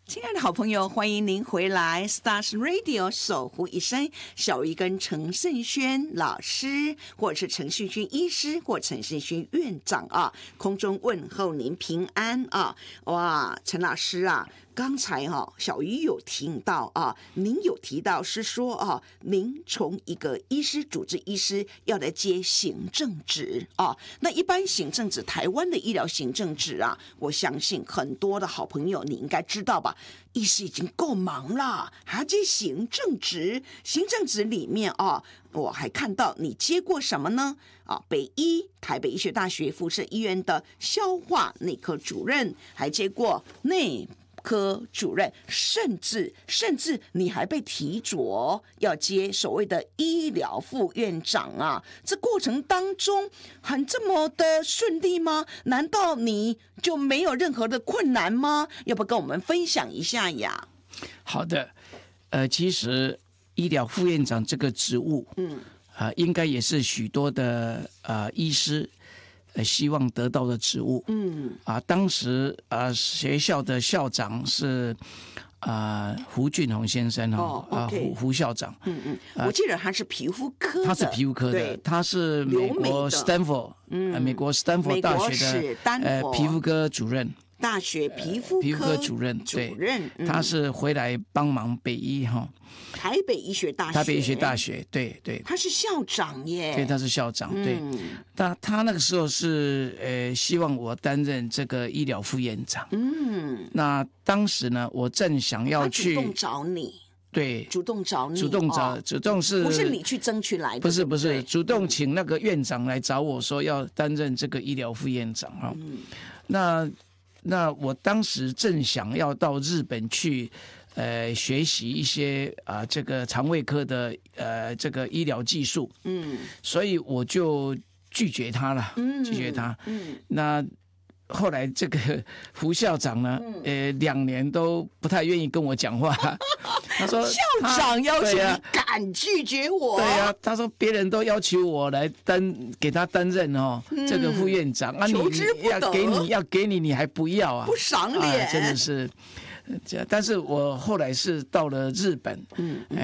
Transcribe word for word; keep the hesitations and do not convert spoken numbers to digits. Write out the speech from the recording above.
亲爱的好朋友，欢迎您回来 Stars Radio 守护一生，小鱼跟陈胜轩老师，或者是陈胜轩医师，或陈胜轩院长啊，空中问候您平安啊！哇，陈老师啊，刚才哈、啊、小鱼有听到啊，您有提到是说啊，您从一个医师主治医师要来接行政职啊，那一般行政职，台湾的医疗行政职啊，我相信很多的好朋友你应该知道吧。医师已经够忙了，还要接行政职。行政职里面啊，我还看到你接过什么呢？啊，北医台北医学大学附设医院的消化内科主任，还接过内科主任，甚至甚至你还被提擢要接所谓的医疗副院长啊！这过程当中很这么的顺利吗？难道你就没有任何的困难吗？要不跟我们分享一下呀？ 好的，呃，其实医疗副院长这个职务，嗯，啊、呃，应该也是许多的呃医师。呃，希望得到的职务，嗯啊，当时啊、呃，学校的校长是啊、呃、胡俊宏先生哈，啊、哦 okay. 胡胡校长， 嗯嗯，我记得他是皮肤科的， 他是皮肤科的，他是美国 Stanford， 嗯、呃，美国 Stanford 大学的呃皮肤科主任。 大学皮肤科、呃、 皮肤科主任， 主任， 嗯、他是回来帮忙北医哈， 台北医学大学， 台北医学大学，对对， 他是校长耶， 对，他是校长，对， 嗯、 他他那个时候是呃希望我担任这个医疗副院长，嗯，那当时呢，我正想要去， 他主动找你。 对， 主动找你， 主动找， 哦、 主动是不是你去争取来的？ 不是不是， 对对主动请那个院长来找我说要担任这个医疗副院长啊、嗯。那那我当时正想要到日本去，呃，学习一些啊、呃、这个肠胃科的呃这个医疗技术，嗯，所以我就拒绝他了，嗯、拒绝他，嗯，那。后来这个胡校长呢，嗯、呃，两年都不太愿意跟我讲话。他说：“ 校长要求你敢拒绝我？” 对呀、啊，他说别人都要求我来担给他担任哦、嗯、这个副院长啊，你要给你要给你你还不要啊， 不赏脸、 啊，真的是。但是我后来是到了日本，嗯，哎、